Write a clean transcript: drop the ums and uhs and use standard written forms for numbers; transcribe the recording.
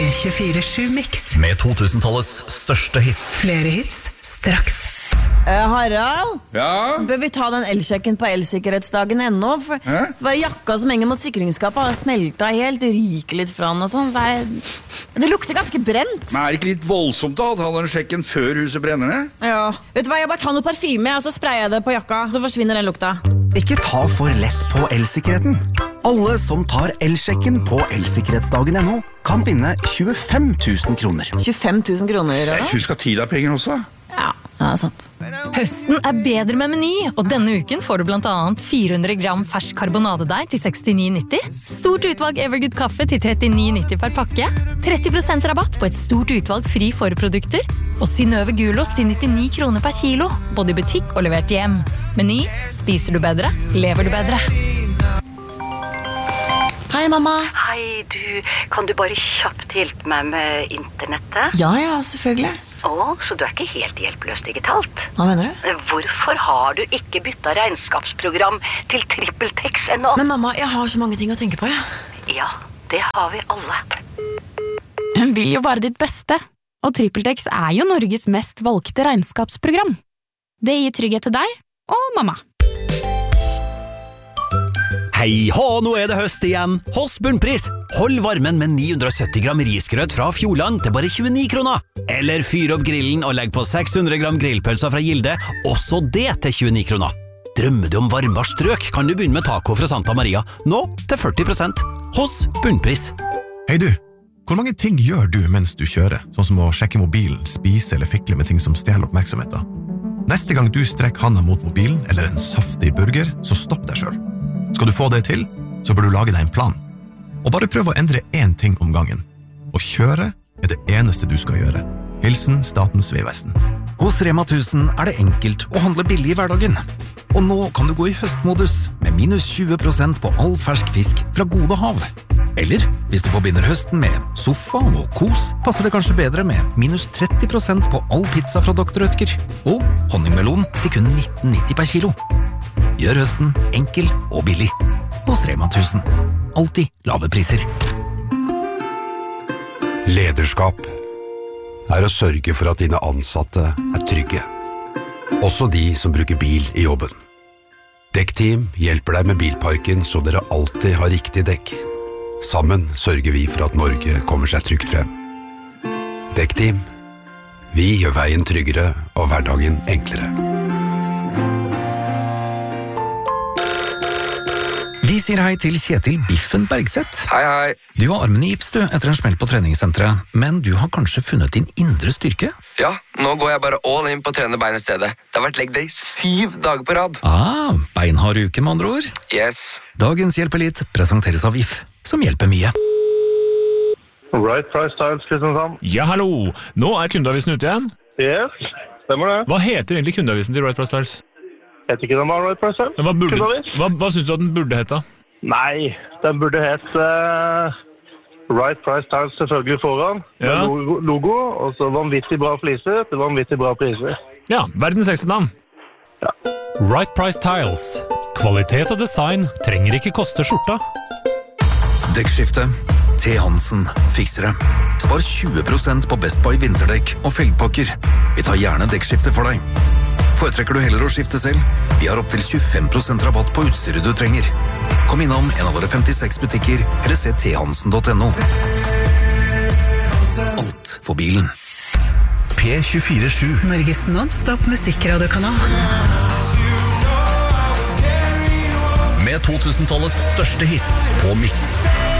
P24-7-mix. Med 2000-tallets største hits. Flere hits, straks. Harald, Ja? bør vi ta den elsjekken på elsikkerhetsdagen ennå? For bare jakka som henger mot sikringsskapet har smelta helt, ryker litt fra den og sånn. Det lukter ganske brent. Men er det ikke litt voldsomt da, å ta den sjekken før huset brenner ned? Ja. Vet du hva, jeg bare tar noe parfyme, og så sprayer jeg det på jakka, så forsvinner den lukta. Ikke ta for lett på elsikkerheten. Alle som tar elsjekken på elsikkerhetsdagen.no kan vinne 25 000 kroner. 25 000 kroner, da? Husk at tid er penger også. Ja, det er sant. Høsten er bedre med Meny, og denne uken får du blant annet 400 gram fersk karbonadedeig til 69,90, stort utvalg Evergood kaffe til 39,90 per pakke, 30% rabatt på et stort utvalg fri forprodukter, og Synnøve gulost til 99 kroner per kilo, både i butikk og levert hjem. Meny, spiser du bedre, lever du bedre. Hei, mamma. Hei, kan du bare kjapt hjelpe meg med internettet? Ja, selvfølgelig. Så du er ikke helt hjelpeløs digitalt? Hva mener du? Hvorfor har du ikke byttet regnskapsprogram til TrippelTex ennå? Men mamma, jeg har så mange ting å tenke på, ja. Ja, det har vi alle. Hun vil jo bare ditt beste, og TrippelTex er jo Norges mest valgte regnskapsprogram. Det gir trygghet til deg og mamma. Hei, nå er det høst igjen. Hos Bunnpris. Hold varmen med 970 gram risgrøt fra Fjordland til bare 29 kroner. Eller fyr opp grillen og legg på 600 gram grillpølser fra Gilde, også det til 29 kroner. Drømmer du om varmere strøk, kan du begynne med taco fra Santa Maria, nå til 40%. Hos Bunnpris. Hei du, hvor mange ting gjør du mens du kjører? Sånn som å sjekke mobilen, spise eller fikle med ting som stjeler oppmerksomheten. Neste gang du strekker handa mot mobilen eller en saftig burger, så stopp deg selv. Skal du få det til, så bør du lage deg en plan. Og bare prøv å endre én ting om gangen. Å kjøre er det eneste du skal gjøre. Hilsen Statens vegvesen. Hos Rema 1000 er det enkelt å handle billig i hverdagen. Og nå kan du gå i høstmodus med minus 20% på all fersk fisk fra Gode Hav. Eller, hvis du forbinder høsten med sofa og kos, passer det kanskje bedre med minus 30% på all pizza fra Dr. Rødtger. Og honningmelon til kun 19,90 per kilo. Gjør høsten enkel og billig. Hos Rema 1000. Alltid lave priser. Lederskap er å sørge for at dine ansatte er trygge. Også de som bruker bil i jobben. Dekkteam hjelper deg med bilparken så dere alltid har riktig dekk. Sammen sørger vi for at Norge kommer seg trygt frem. Dekkteam. Vi gjør veien tryggere og hverdagen enklere. Vi sier hei til Kjetil Biffen Bergseth. Hei, hei. Du har armen i gips du, etter en smell på treningssenteret, men du har kanskje funnet din indre styrke? Ja, nå går jeg bare all in på å trene bein i stedet. Det har vært leg day 7 dager på rad. Beinhard uke med andre ord. Yes. Dagens Hjelpelit presenteres av VIF, som hjelper mye. Right Price Tiles, Kristiansand. Ja, hallo. Nå er kundeavisen ute igjen. Yes, stemmer det. Hva heter egentlig kundeavisen til Right Price Tiles? Jeg vet ikke den var Right Price Tiles. Hva synes du at den burde hete? Nei, den burde hete Right Price Tiles selvfølgelig foran. Ja. Logo, og så vanvittig bra fliser til vanvittig bra priser. Ja, verdens ekste navn. Ja. Right Price Tiles. Kvalitet og design trenger ikke koste skjorta. Dekkskifte. T. Hansen fikser det. Spar 20% på Best Buy vinterdekk og felgpakker. Vi tar gjerne dekkskifte for deg. Foretrekker du heller å skifte selv? Vi har opp til 25% rabatt på utstyret du trenger. Kom innom en av våre 56 butikker, eller se thansen.no. Alt for bilen. P24-7. Norges non-stop musikkradiokanal. Med 2000-tallets største hits på Mix.